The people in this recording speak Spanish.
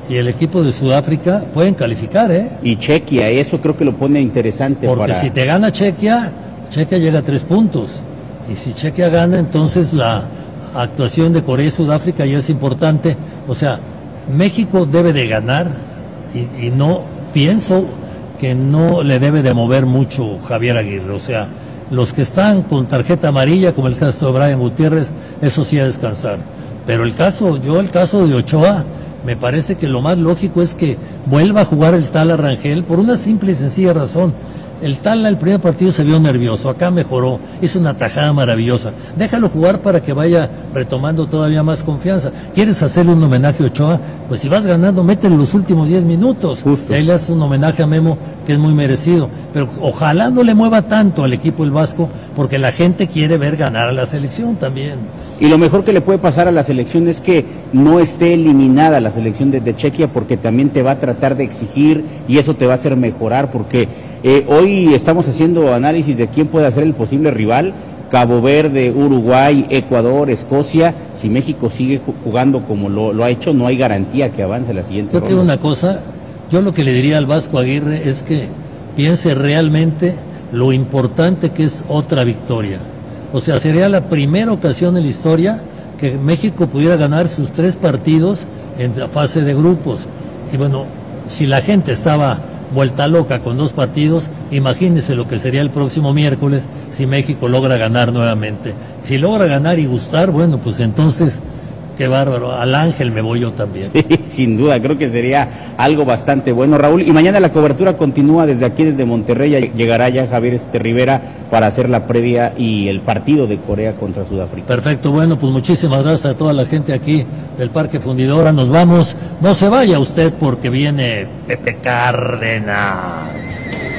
y el equipo de Sudáfrica pueden calificar, ¿eh? Y Chequia, eso creo que lo pone interesante. Porque si te gana Chequia llega a 3 puntos. Y si Chequia gana, entonces la actuación de Corea y Sudáfrica ya es importante. O sea, México debe de ganar y no pienso que no le debe de mover mucho Javier Aguirre. O sea, los que están con tarjeta amarilla, como el caso de Brian Gutiérrez, eso sí a descansar. Pero el caso de Ochoa, me parece que lo más lógico es que vuelva a jugar el Tala Rangel por una simple y sencilla razón. El Tala el primer partido se vio nervioso, acá mejoró, hizo una tajada maravillosa. Déjalo jugar para que vaya retomando todavía más confianza. ¿Quieres hacerle un homenaje a Ochoa? Pues si vas ganando, métele los últimos 10 minutos. Justo. Y ahí le haces un homenaje a Memo, que es muy merecido. Pero ojalá no le mueva tanto al equipo el Vasco, porque la gente quiere ver ganar a la selección también. Y lo mejor que le puede pasar a la selección es que no esté eliminada la selección de Chequia, porque también te va a tratar de exigir y eso te va a hacer mejorar, porque hoy estamos haciendo análisis de quién puede ser el posible rival. Cabo Verde, Uruguay, Ecuador, Escocia. Si México sigue jugando como lo ha hecho, no hay garantía que avance a la siguiente ronda. Yo te digo una cosa, yo lo que le diría al Vasco Aguirre es que piense realmente lo importante que es otra victoria. O sea, sería la primera ocasión en la historia que México pudiera ganar sus 3 partidos en la fase de grupos. Y bueno, si la gente estaba vuelta loca con 2 partidos, imagínese lo que sería el próximo miércoles si México logra ganar nuevamente. Si logra ganar y gustar, bueno, pues entonces, qué bárbaro, al Ángel me voy yo también. Sí, sin duda, creo que sería algo bastante bueno, Raúl. Y mañana la cobertura continúa desde aquí, desde Monterrey. Ya llegará ya Javier Rivera para hacer la previa y el partido de Corea contra Sudáfrica. Perfecto, bueno, pues muchísimas gracias a toda la gente aquí del Parque Fundidora. Nos vamos, no se vaya usted porque viene Pepe Cárdenas.